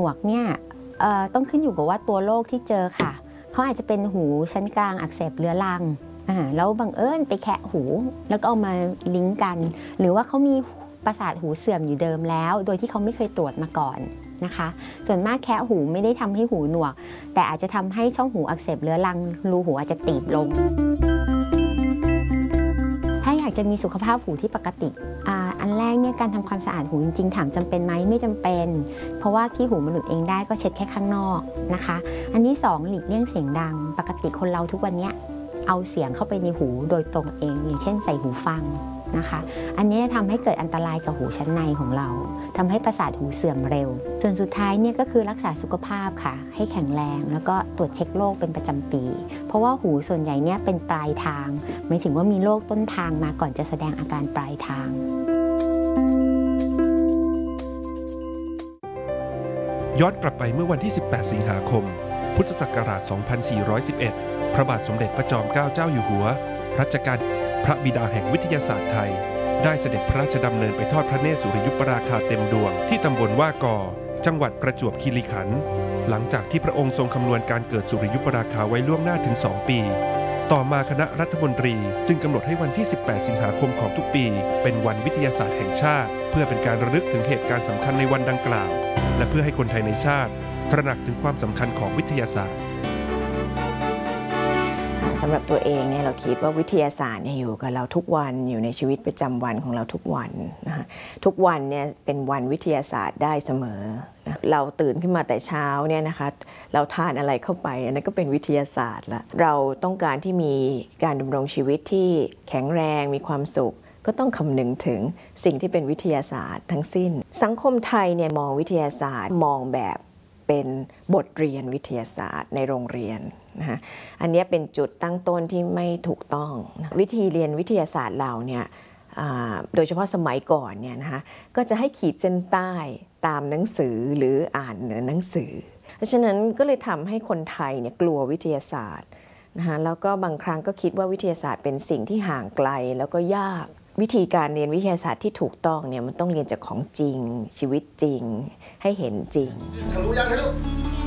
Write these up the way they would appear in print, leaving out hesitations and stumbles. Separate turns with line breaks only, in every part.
วกเนี่ยต้องขึ้นอยู่กับว่าตัวโรคที่เจอค่ะเขาอาจจะเป็นหูชั้นกลางอักเสบเรื้อรังแล้วบังเอิญไปแคะหูแล้วก็เอามาลิงก์กันหรือว่าเขามีประสาทหูเสื่อมอยู่เดิมแล้วโดยที่เขาไม่เคยตรวจมาก่อนนะคะส่วนมากแคะหูไม่ได้ทำให้หูหนวกแต่อาจจะทำให้ช่องหูอักเสบเรื้อรังรูหูอาจจะตีบลงถ้าอยากจะมีสุขภาพหูที่ปกติอันแรกเนี่ยการทำความสะอาดหูจริงๆถามจำเป็นไหมไม่จำเป็นเพราะว่าขี้หูมันหลุดเองได้ก็เช็ดแค่ข้างนอกนะคะอันที่2หลีกเลี่ยงเสียงดังปกติคนเราทุกวันนี้เอาเสียงเข้าไปในหูโดยตรงเองอย่างเช่นใส่หูฟังนะคะอันนี้ทำให้เกิดอันตรายกับหูชั้นในของเราทำให้ประสาทหูเสื่อมเร็วส่วนสุดท้ายเนี่ยก็คือรักษาสุขภาพค่ะให้แข็งแรงแล้วก็ตรวจเช็คโรคเป็นประจำปีเพราะว่าหูส่วนใหญ่เนี่ยเป็นปลายทางหมายถึงว่ามีโรคต้นทางมาก่อนจะแสดงอาการปลายทาง
ย้อนกลับไปเมื่อวันที่ 18 สิงหาคม พุทธศักราช 2411 พระบาทสมเด็จพระจอมเกล้าเจ้าอยู่หัวรัชกาลพระบิดาแห่งวิทยาศาสตร์ไทยได้เสด็จพระราชดำเนินไปทอดพระเนตรสุริยุปราคาเต็มดวงที่ตำบลว่ากอจังหวัดประจวบคีรีขันธ์หลังจากที่พระองค์ทรงคำนวณการเกิดสุริยุปราคาไว้ล่วงหน้าถึง 2 ปีต่อมาคณะรัฐมนตรีจึงกำหนดให้วันที่ 18 สิงหาคมของทุกปีเป็นวันวิทยาศาสตร์แห่งชาติเพื่อเป็นการระลึกถึงเหตุการณ์สำคัญในวันดังกล่าวและเพื่อให้คนไทยในชาติตระหนักถึงความสำคัญของวิทยาศาสตร์
สำหรับตัวเองเนี่ยเราคิดว่าวิทยาศาสตร์เนี่ยอยู่กับเราทุกวันอยู่ในชีวิตประจำวันของเราทุกวันนะคะทุกวันเนี่ยเป็นวันวิทยาศาสตร์ได้เสมอเราตื่นขึ้นมาแต่เช้าเนี่ยนะคะเราทานอะไรเข้าไปอันนั้นก็เป็นวิทยาศาสตร์ละเราต้องการที่มีการดำรงชีวิตที่แข็งแรงมีความสุขก็ต้องคำนึงถึงสิ่งที่เป็นวิทยาศาสตร์ทั้งสิ้นสังคมไทยเนี่ยมองวิทยาศาสตร์มองแบบเป็นบทเรียนวิทยาศาสตร์ในโรงเรียนนะคะอันนี้เป็นจุดตั้งต้นที่ไม่ถูกต้องวิธีเรียนวิทยาศาสตร์เราเนี่ยโดยเฉพาะสมัยก่อนเนี่ยนะคะก็จะให้ขีดเส้นใต้ตามหนังสือหรืออ่านหนังสือเพราะฉะนั้นก็เลยทำให้คนไทยเนี่ยกลัววิทยาศาสตร์นะคะแล้วก็บางครั้งก็คิดว่าวิทยาศาสตร์เป็นสิ่งที่ห่างไกลแล้วก็ยากวิธีการเรียนวิทยาศาสตร์ที่ถูกต้องเนี่ยมันต้องเรียนจากของจริงชีวิตจริงให้เห็นจริง
ทะลุยังทะลุ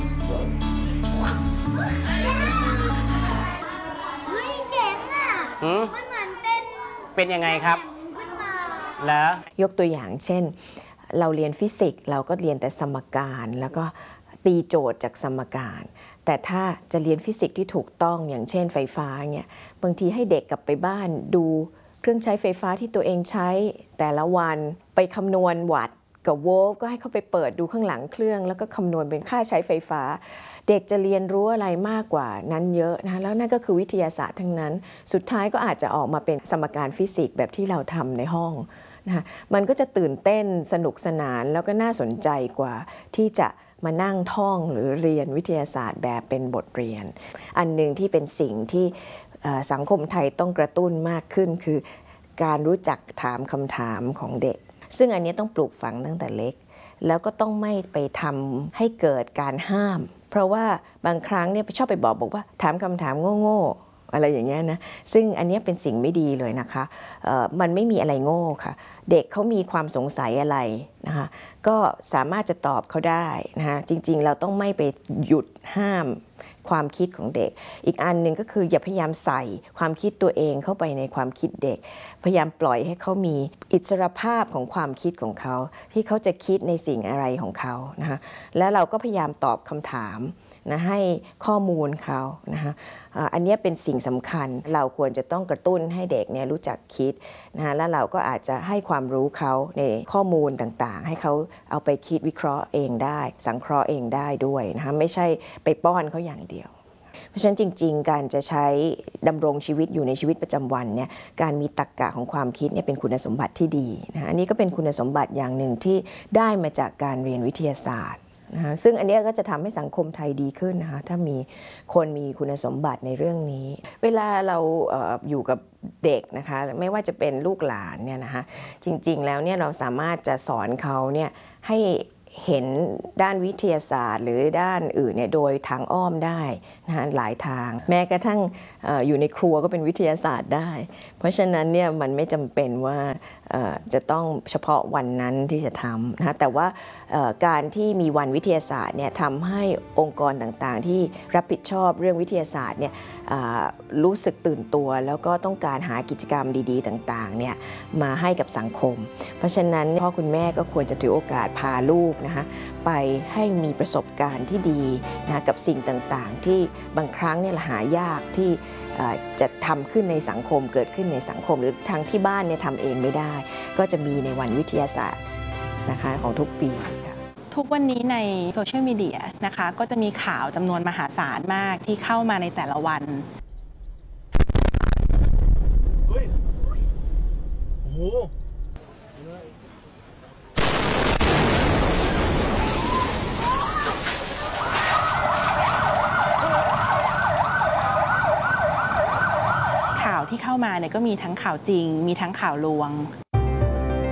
เฮ้ยเจ๋งอ่ะมันเหมือน
เป็นยังไงครับแล้ว
ยกตัวอย่างเช่นเราเรียนฟิสิกส์เราก็เรียนแต่สมการแล้วก็ตีโจทย์จากสมการแต่ถ้าจะเรียนฟิสิกส์ที่ถูกต้องอย่างเช่นไฟฟ้าเนี่ยบางทีให้เด็กกลับไปบ้านดูเครื่องใช้ไฟฟ้าที่ตัวเองใช้แต่ละวันไปคำนวณวัตต์กับโวลต์ก็ให้เขาไปเปิดดูข้างหลังเครื่องแล้วก็คำนวณเป็นค่าใช้ไฟฟ้าเด็กจะเรียนรู้อะไรมากกว่านั้นเยอะนะแล้วนั่นก็คือวิทยาศาสตร์ทั้งนั้นสุดท้ายก็อาจจะออกมาเป็นสมการฟิสิกส์แบบที่เราทำในห้องนะคะมันก็จะตื่นเต้นสนุกสนานแล้วก็น่าสนใจกว่าที่จะมานั่งท่องหรือเรียนวิทยาศาสตร์แบบเป็นบทเรียนอันหนึ่งที่เป็นสิ่งที่สังคมไทยต้องกระตุ้นมากขึ้นคือการรู้จักถามคำถามของเด็กซึ่งอันนี้ต้องปลูกฝังตั้งแต่เล็กแล้วก็ต้องไม่ไปทำให้เกิดการห้ามเพราะว่าบางครั้งเนี่ยชอบไปบอกว่าถามคำถามโง่ๆอะไรอย่างเงี้ยนะซึ่งอันนี้เป็นสิ่งไม่ดีเลยนะคะมันไม่มีอะไรโง่ค่ะเด็กเขามีความสงสัยอะไรนะคะก็สามารถจะตอบเขาได้นะคะจริงๆเราต้องไม่ไปหยุดห้ามความคิดของเด็กอีกอันหนึ่งก็คืออย่าพยายามใส่ความคิดตัวเองเข้าไปในความคิดเด็กพยายามปล่อยให้เขามีอิสรภาพของความคิดของเขาที่เขาจะคิดในสิ่งอะไรของเขานะคะแล้วเราก็พยายามตอบคำถามนะให้ข้อมูลเขานะคะอันนี้เป็นสิ่งสำคัญเราควรจะต้องกระตุ้นให้เด็กเนี่ยรู้จักคิดนะคะแล้วเราก็อาจจะให้ความรู้เขาในข้อมูลต่างๆให้เขาเอาไปคิดวิเคราะห์เองได้สังเคราะห์เองได้ด้วยนะคะไม่ใช่ไปป้อนเขาอย่างเดียวเพราะฉะนั้นจริงๆการจะใช้ดำรงชีวิตอยู่ในชีวิตประจำวันเนี่ยการมีตรรกะของความคิดเนี่ยเป็นคุณสมบัติที่ดีนะคะอันนี้ก็เป็นคุณสมบัติอย่างหนึ่งที่ได้มาจากการเรียนวิทยาศาสตร์นะคะซึ่งอันนี้ก็จะทำให้สังคมไทยดีขึ้นนะคะถ้ามีคนมีคุณสมบัติในเรื่องนี้เวลาเราอยู่กับเด็กนะคะไม่ว่าจะเป็นลูกหลานเนี่ยนะคะจริงๆแล้วเนี่ยเราสามารถจะสอนเขาเนี่ยให้เห็นด้านวิทยาศาสตร์หรือด้านอื่นเนี่ยโดยทางอ้อมได้นะคะหลายทางแม้กระทั่งอยู่ในครัวก็เป็นวิทยาศาสตร์ได้เพราะฉะนั้นเนี่ยมันไม่จำเป็นว่าจะต้องเฉพาะวันนั้นที่จะทำนะคะแต่ว่าการที่มีวันวิทยาศาสตร์เนี่ยทำให้องค์กรต่างๆที่รับผิดชอบเรื่องวิทยาศาสตร์เนี่ยรู้สึกตื่นตัวแล้วก็ต้องการหากิจกรรมดีๆต่างๆเนี่ยมาให้กับสังคมเพราะฉะนั้นพ่อคุณแม่ก็ควรจะถือโอกาสพาลูกนะคะไปให้มีประสบการณ์ที่ดีนะคะกับสิ่งต่างๆที่บางครั้งเนี่ยหายากที่จะทำขึ้นในสังคมเกิดขึ้นในสังคมหรือทางที่บ้านเนี่ยทำเองไม่ได้ก็จะมีในวันวิทยาศาสตร์นะคะของทุกปีค่ะ
ทุกวันนี้ในโซเชียลมีเดียนะคะก็จะมีข่าวจำนวนมหาศาลมากที่เข้ามาในแต่ละวัน
เฮ้ยโอ้โห
ข่าวที่เข้ามาเนี่ยก็มีทั้งข่าวจริงมีทั้งข่าวลวง